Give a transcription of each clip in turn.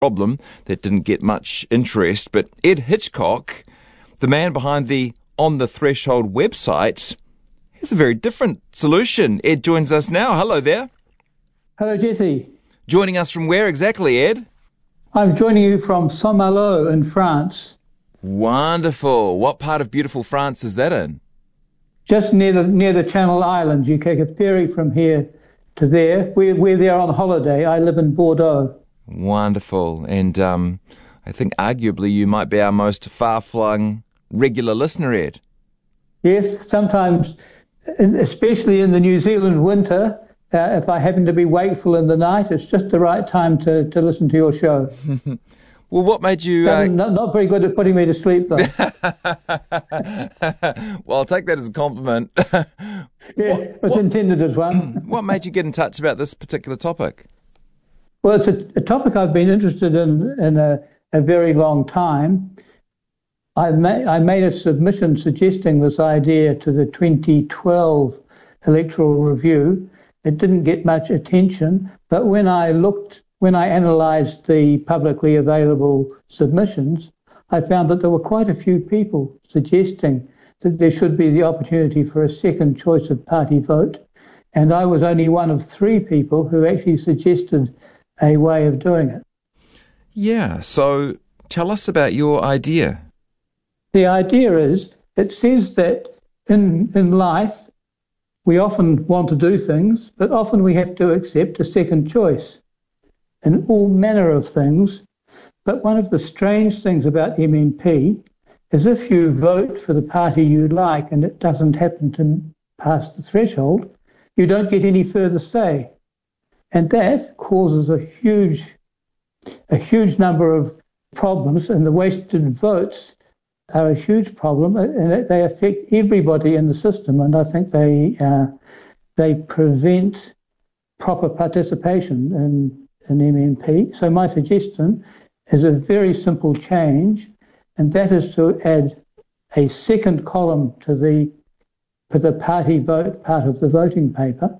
problem that didn't get much interest. But Ed Hitchcock, the man behind the On the Threshold website, has a very different solution. Ed joins us now. Hello there. Hello, Jesse. Joining us from where exactly, Ed? I'm joining you from Saint-Malo in France. Wonderful. What part of beautiful France is that in? Just near the Channel Islands. You take a ferry from here to there. We're there on holiday. I live in Bordeaux. Wonderful. And I think arguably you might be our most far-flung regular listener, Ed. Yes, sometimes, especially in the New Zealand winter, if I happen to be wakeful in the night, it's just the right time to listen to your show. Well, what made you... Not very good at putting me to sleep, though. Well, I'll take that as a compliment. Yeah, it's intended as one. What made you get in touch about this particular topic? Well, it's a topic I've been interested in a very long time. I made a submission suggesting this idea to the 2012 Electoral Review. It didn't get much attention, but when I analysed the publicly available submissions, I found that there were quite a few people suggesting that there should be the opportunity for a second choice of party vote, and I was only one of 3 people who actually suggested a way of doing it. Yeah, so tell us about your idea. The idea is, it says that in life, we often want to do things, but often we have to accept a second choice in all manner of things. But one of the strange things about MMP is if you vote for the party you like and it doesn't happen to pass the threshold, you don't get any further say. And that causes a huge number of problems, and the wasted votes are a huge problem, and they affect everybody in the system, and I think they prevent proper participation in MMP. So my suggestion is a very simple change, and that is to add a second column for the party vote part of the voting paper,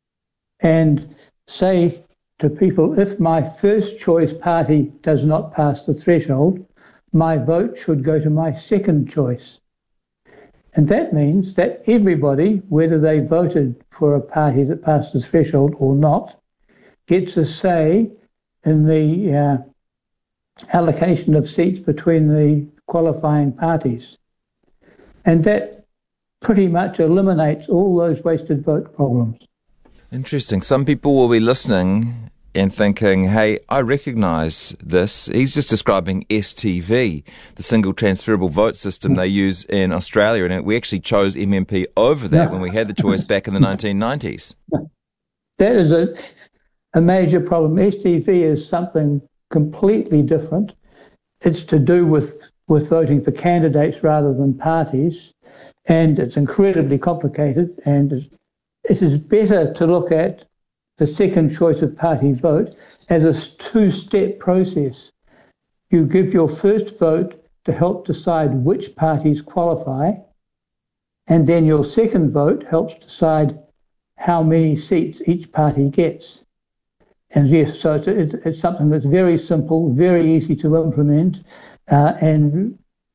and say to people, if my first choice party does not pass the threshold, my vote should go to my second choice. And that means that everybody, whether they voted for a party that passed the threshold or not, gets a say in the allocation of seats between the qualifying parties. And that pretty much eliminates all those wasted vote problems. Interesting. Some people will be listening and thinking, hey, I recognise this. He's just describing STV, the single transferable vote system they use in Australia, and we actually chose MMP over that when we had the choice back in the 1990s. That is a major problem. STV is something completely different. It's to do with voting for candidates rather than parties, and it's incredibly complicated, and it is better to look at the second choice of party vote as a 2-step process. You give your first vote to help decide which parties qualify, and then your second vote helps decide how many seats each party gets. And yes, so it's something that's very simple, very easy to implement, and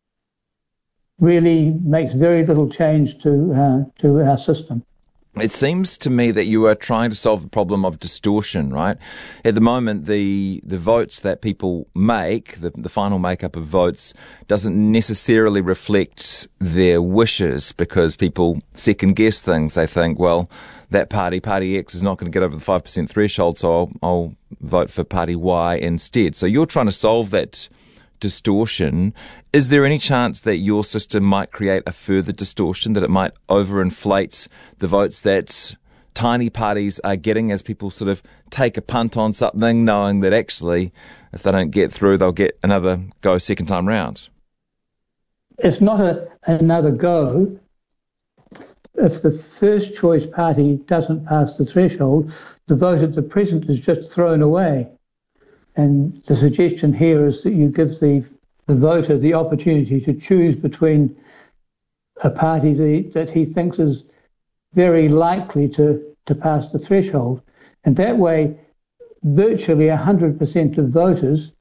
really makes very little change to our system. It seems to me that you are trying to solve the problem of distortion, right? At the moment, the votes that people make, the final makeup of votes, doesn't necessarily reflect their wishes, because people second guess things. They think, well, that party X, is not going to get over the 5% threshold, so I'll vote for party Y instead. So you're trying to solve that distortion. Is there any chance that your system might create a further distortion, that it might overinflate the votes that tiny parties are getting as people sort of take a punt on something, knowing that actually if they don't get through, they'll get another go second time round? It's not another go. If the first choice party doesn't pass the threshold, the vote at the present is just thrown away. And the suggestion here is that you give the voter the opportunity to choose between a party that he thinks is very likely to pass the threshold. And that way, virtually 100% of voters